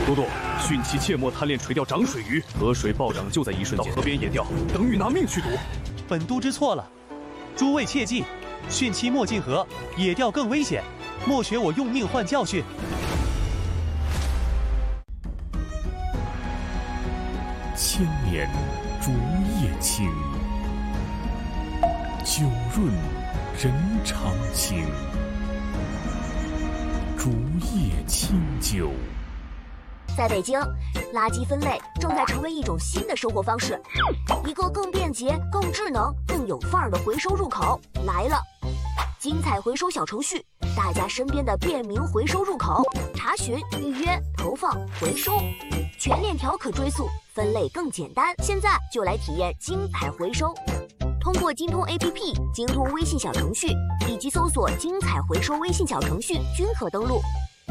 多多，训其切莫贪恋垂钓涨水鱼，河水暴涨就在一瞬间，到河边野钓，等于拿命去赌。 本都知错了，诸位切记，训期莫进河，野钓更危险，莫学我用命换教训。 千年竹叶青，酒润人长情。竹叶青酒。 在北京，垃圾分类正在成为一种新的生活方式，一个更便捷、更智能、更有范儿的回收入口来了。精彩回收小程序，大家身边的便民回收入口，查询、预约、投放、回收，全链条可追溯，分类更简单。现在就来体验精彩回收。通过京通 APP、京通微信小程序以及搜索“精彩回收”微信小程序均可登录。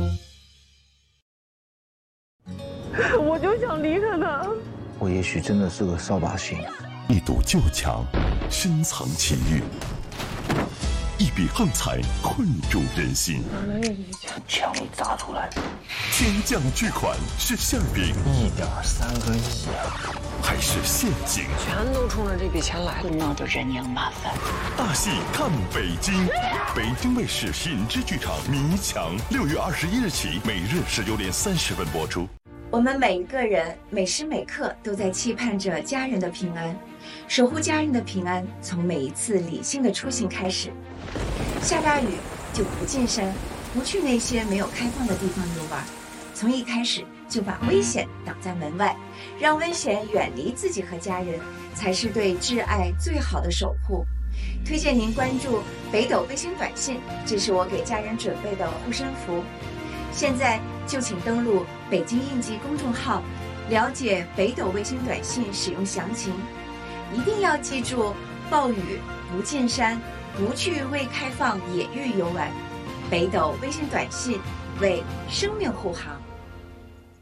我就想离开他。 我也许真的是个扫把星。 一堵旧墙，深藏情欲；一笔横财，困住人心。 枪一砸出来， 天降巨款是馅饼 1.3个亿啊！ 还是陷阱？ 全都冲着这笔钱来了， 闹得人仰马翻。 大戏看北京，北京卫视品质剧场《迷墙》6月21日起，每日19点30分播出。 我们每一个人每时每刻都在期盼着家人的平安，守护家人的平安，从每一次理性的出行开始。下大雨就不进山，不去那些没有开放的地方游玩，从一开始就把危险挡在门外，让危险远离自己和家人，才是对挚爱最好的守护。推荐您关注北斗卫星短信，这是我给家人准备的护身符。现在就请登录北京应急公众号，了解北斗卫星短信使用详情。一定要记住，暴雨不进山，不去未开放野域游玩。北斗卫星短信为生命护航。